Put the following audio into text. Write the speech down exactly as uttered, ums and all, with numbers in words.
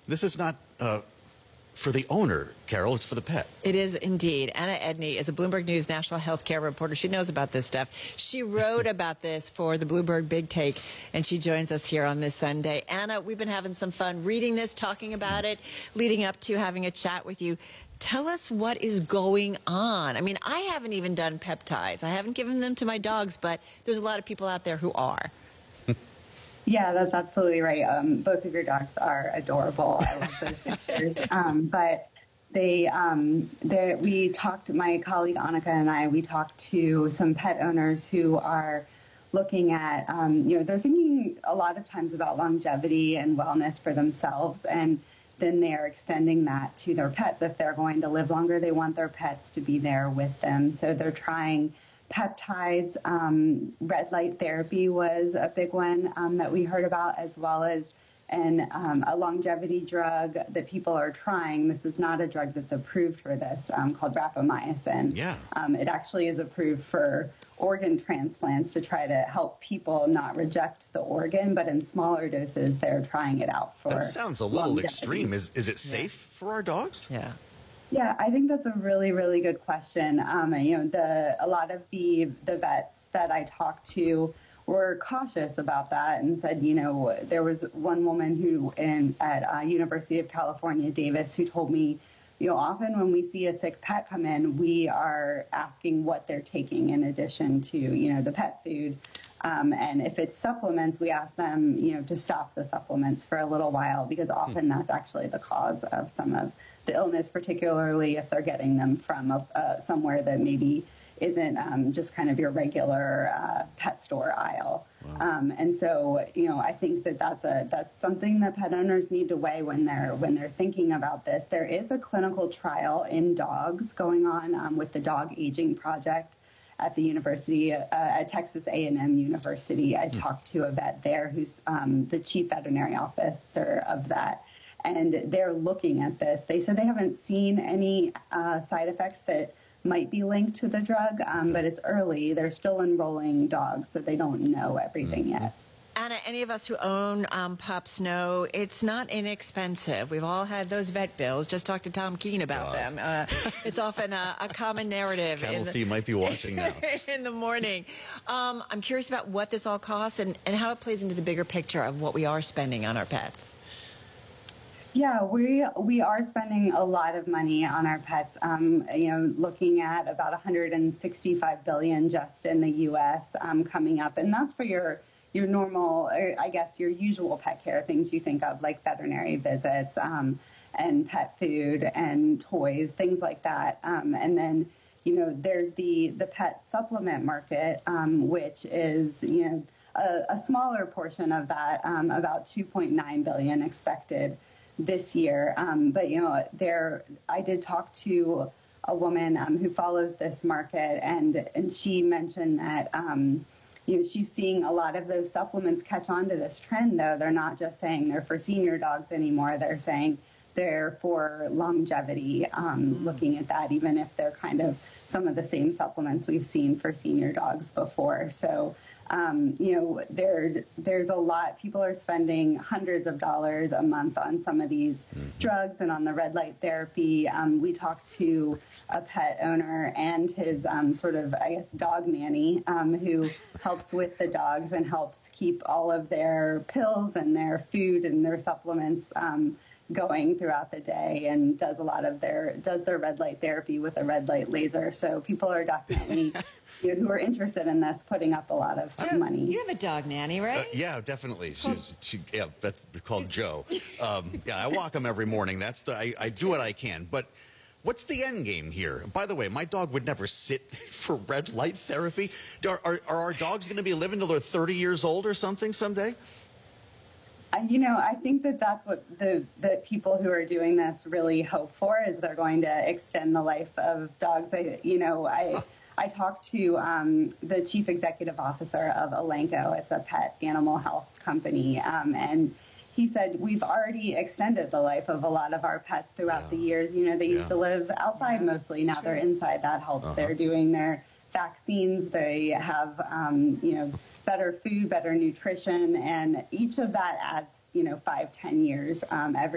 This is not uh, for the owner, Carol. It's for the pet. It is indeed. Anna Edney is a Bloomberg News national healthcare reporter. She knows about this stuff. She wrote about this for the Bloomberg Big Take, and she joins us here on this Sunday. Anna, we've been having some fun reading this, talking about it, leading up to having a chat with you. Tell us what is going on. I mean, I haven't even done peptides. I haven't given them to my dogs, but there's a lot of people out there who are. Yeah, that's absolutely right. Um, both of your dogs are adorable. I love those pictures. Um, but they, um, they, we talked, my colleague Annika and I, we talked to some pet owners who are looking at, um, you know, they're thinking a lot of times about longevity and wellness for themselves. And then they're extending that to their pets. If they're going to live longer, they want their pets to be there with them. So they're trying peptides. Um, red light therapy was a big one um, that we heard about, as well as an, um, a longevity drug that people are trying. This is not a drug that's approved for this, um, called rapamycin. Yeah. Um, it actually is approved for organ transplants to try to help people not reject the organ, but in smaller doses, they're trying it out for. That sounds a little longevity. extreme. Is is it safe yeah. for our dogs? Yeah. Yeah, I think that's a really, really good question. Um, you know, the a lot of the the vets that I talked to were cautious about that and said, you know, there was one woman who in at uh, University of California, Davis, who told me, you know, often when we see a sick pet come in, we are asking what they're taking in addition to, you know, the pet food. Um, and if it's supplements, we ask them, you know, to stop the supplements for a little while, because often that's actually the cause of some of the illness, particularly if they're getting them from a, uh, somewhere that maybe isn't um, just kind of your regular uh, pet store aisle. Wow. Um, and so, you know, I think that that's a that's something that pet owners need to weigh when they're when they're thinking about this. There is a clinical trial in dogs going on um, with the Dog Aging Project at the university, uh, at Texas A and M University. I talked to a vet there who's um, the chief veterinary officer of that. And they're looking at this. They said they haven't seen any uh, side effects that might be linked to the drug, um, but it's early. They're still enrolling dogs, so they don't know everything mm-hmm. yet. Anna, any of us who own um, pups know it's not inexpensive. We've all had those vet bills. Just talk to Tom Keene about God. them. Uh, it's often a, a common narrative. Cattle in the, fee might be watching now. in the morning. Um, I'm curious about what this all costs and, and how it plays into the bigger picture of what we are spending on our pets. Yeah, we we are spending a lot of money on our pets. Um, you know, looking at about one hundred sixty-five billion dollars just in the U S um, coming up, and that's for your your normal, or I guess your usual pet care things you think of, like veterinary visits um, and pet food and toys, things like that. Um, and then, you know, there's the the pet supplement market, um, which is you know a, a smaller portion of that, um, about two point nine billion dollars expected this year. Um, but, you know, there, I did talk to a woman um, who follows this market, and, and she mentioned that, um, you know, she's seeing a lot of those supplements catch on to this trend, though. They're not just saying they're for senior dogs anymore. They're saying they're for longevity, um, mm. looking at that, even if they're kind of some of the same supplements we've seen for senior dogs before. So, Um, you know, there, there's a lot. People are spending hundreds of dollars a month on some of these mm-hmm. drugs and on the red light therapy. Um, we talked to a pet owner and his um, sort of, I guess, dog nanny um, who helps with the dogs and helps keep all of their pills and their food and their supplements um, going throughout the day, and does a lot of their, does their red light therapy with a red light laser. So people are definitely, you know, who are interested in this, putting up a lot of Joe, money. You have a dog nanny, right? Uh, yeah, definitely. She's, she, yeah, that's called Joe. Um, yeah, I walk him every morning. That's the, I, I do what I can. But what's the end game here? By the way, my dog would never sit for red light therapy. Are, are, are our dogs going to be living till they're thirty years old or something someday? You know, I think that that's what the, the people who are doing this really hope for, is they're going to extend the life of dogs. I, you know, I I talked to um, the chief executive officer of Elanco. It's a pet animal health company, um, and he said we've already extended the life of a lot of our pets throughout yeah. the years. You know, they used yeah. to live outside yeah, mostly. Now true. they're inside. That helps. Uh-huh. They're doing their vaccines. They have, um, you know, better food, better nutrition, and each of that adds, you know, five, ten years um, every